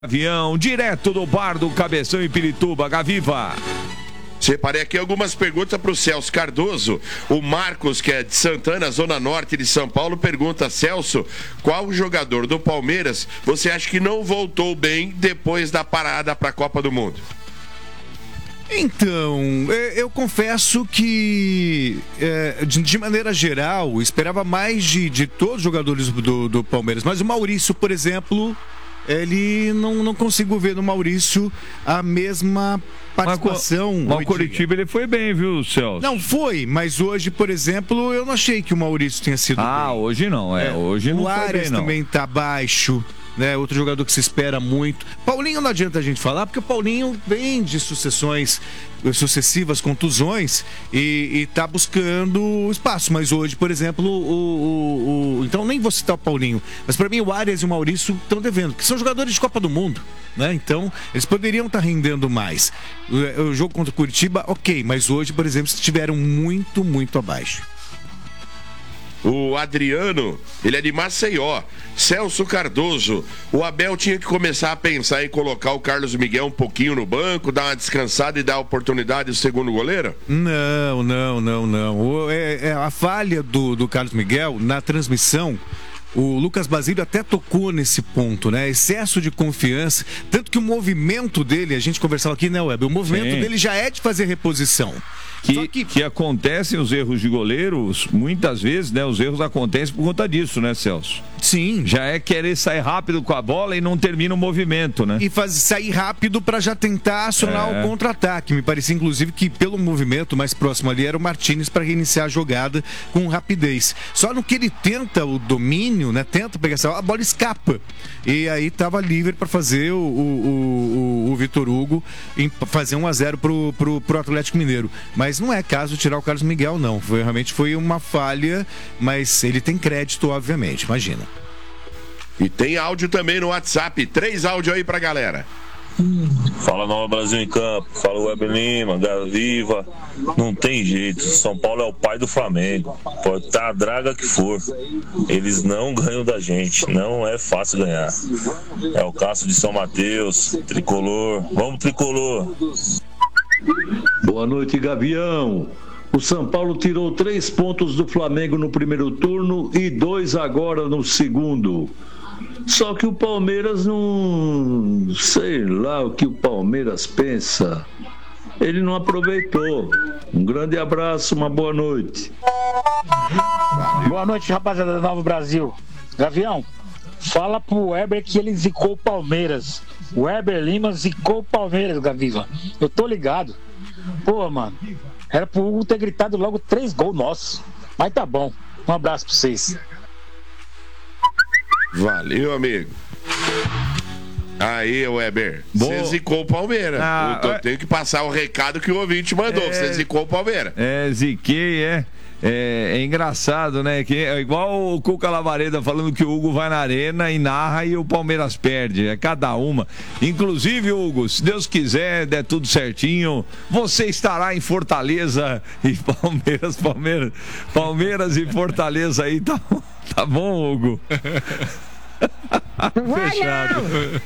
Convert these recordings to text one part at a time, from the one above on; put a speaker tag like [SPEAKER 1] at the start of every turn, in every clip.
[SPEAKER 1] Avião, direto do bar do Cabeção em Pirituba, Gaviva.
[SPEAKER 2] Separei aqui algumas perguntas para o Celso Cardoso. O Marcos, que é de Santana, Zona Norte de São Paulo, pergunta: Celso, qual jogador do Palmeiras você acha que não voltou bem depois da parada para a Copa do Mundo?
[SPEAKER 3] Então, eu confesso que, de maneira geral, esperava mais de todos os jogadores do Palmeiras. Mas o Maurício, por exemplo, ele não consigo ver no Maurício a mesma participação.
[SPEAKER 1] Mas o Coritiba ele foi bem, viu, Celso?
[SPEAKER 3] Não, foi, mas hoje, por exemplo, eu não achei que o Maurício tenha sido bem.
[SPEAKER 1] Hoje não, hoje não foi bem, não. O
[SPEAKER 3] Arias também tá baixo, né? Outro jogador que se espera muito. Paulinho não adianta a gente falar, porque o Paulinho vem de sucessivas contusões e tá buscando espaço. Mas hoje, por exemplo, então nem vou citar o Paulinho, mas para mim o Arias e o Maurício estão devendo, que são jogadores de Copa do Mundo, né? Então eles poderiam estar rendendo mais. O jogo contra o Curitiba, ok, mas hoje, por exemplo, estiveram muito, muito abaixo.
[SPEAKER 2] O Adriano, ele é de Maceió. Celso Cardoso, o Abel tinha que começar a pensar em colocar o Carlos Miguel um pouquinho no banco, dar uma descansada e dar oportunidade ao segundo goleiro?
[SPEAKER 3] Não. A falha do Carlos Miguel na transmissão, o Lucas Basílio até tocou nesse ponto, né? Excesso de confiança, tanto que o movimento dele, a gente conversava aqui, né, Web? O movimento dele já é de fazer reposição.
[SPEAKER 1] Que acontecem os erros de goleiros, muitas vezes, né? Os erros acontecem por conta disso, né, Celso?
[SPEAKER 3] Sim.
[SPEAKER 1] Já é querer sair rápido com a bola e não termina o movimento, né?
[SPEAKER 3] E sair rápido para já tentar acionar o contra-ataque. Me parecia, inclusive, que pelo movimento mais próximo ali era o Martínez para reiniciar a jogada com rapidez. Só no que ele tenta o domínio, né? Tenta pegar a bola escapa. E aí estava livre para fazer o Vitor Hugo fazer 1-0 pro Atlético Mineiro. Mas não é caso de tirar o Carlos Miguel, não. Realmente foi uma falha, mas ele tem crédito, obviamente, imagina.
[SPEAKER 2] E tem áudio também no WhatsApp. 3 áudios aí pra galera.
[SPEAKER 4] Fala Nova Brasil em Campo, fala Web Lima, Gaviva. Não tem jeito, São Paulo é o pai do Flamengo. Pode estar a draga que for, eles não ganham da gente, não é fácil ganhar. É o Cássio de São Mateus, Tricolor, vamos Tricolor.
[SPEAKER 5] Boa noite, Gavião. O São Paulo tirou 3 pontos do Flamengo no primeiro turno e 2 agora no segundo. Só que o Palmeiras não... sei lá o que o Palmeiras pensa. Ele não aproveitou. Um grande abraço, uma boa noite.
[SPEAKER 6] Boa noite, rapaziada da Nova Brasil. Gavião, fala pro Weber que ele zicou o Palmeiras. O Weber Lima zicou o Palmeiras, Gaviva. Eu tô ligado. Pô, mano, era pro Hugo ter gritado logo 3 gols nossos. Mas tá bom. Um abraço pra vocês.
[SPEAKER 2] Valeu, amigo. Aí, Weber, você zicou o Palmeiras. Eu tenho que passar o recado que o ouvinte mandou. Você zicou o Palmeiras.
[SPEAKER 1] Ziquei, É engraçado, né? Que é igual o Cuca Lavareda falando que o Hugo vai na arena e narra e o Palmeiras perde. É cada uma. Inclusive, Hugo, se Deus quiser, der tudo certinho, você estará em Fortaleza e Palmeiras e Fortaleza aí, tá bom, Hugo? Fechado.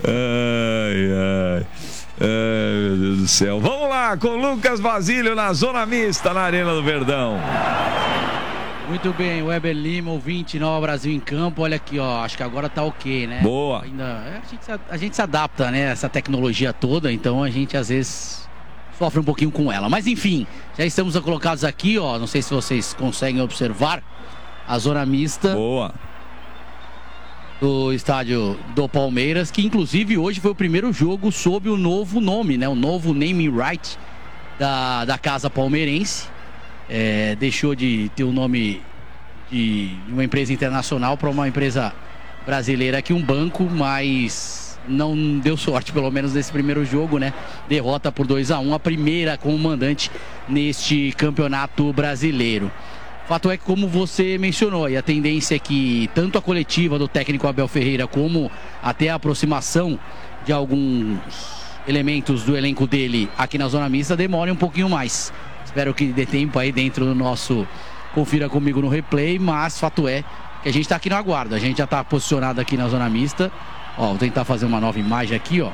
[SPEAKER 1] Ai, meu Deus do céu. Vamos lá com Lucas Basílio na Zona Mista, na Arena do Verdão.
[SPEAKER 7] Muito bem, Weber Lima, ouvinte, Nova Brasil em Campo. Olha aqui, ó, acho que agora tá ok, né?
[SPEAKER 1] Boa.
[SPEAKER 7] A gente se adapta, né, essa tecnologia toda, então a gente às vezes sofre um pouquinho com ela. Mas enfim, já estamos colocados aqui, ó, não sei se vocês conseguem observar a Zona Mista.
[SPEAKER 1] Boa.
[SPEAKER 7] Do estádio do Palmeiras, que inclusive hoje foi o primeiro jogo sob o novo nome, né? O novo naming right da Casa Palmeirense. Deixou de ter o nome de uma empresa internacional para uma empresa brasileira aqui, um banco, mas não deu sorte, pelo menos nesse primeiro jogo, né? Derrota por 2-1, a primeira como mandante neste campeonato brasileiro. Fato é que, como você mencionou, e a tendência é que tanto a coletiva do técnico Abel Ferreira como até a aproximação de alguns elementos do elenco dele aqui na Zona Mista demore um pouquinho mais. Espero que dê tempo aí dentro do nosso Confira Comigo no Replay, mas fato é que a gente está aqui no aguardo. A gente já está posicionado aqui na Zona Mista Ó, vou tentar fazer uma nova imagem aqui, ó.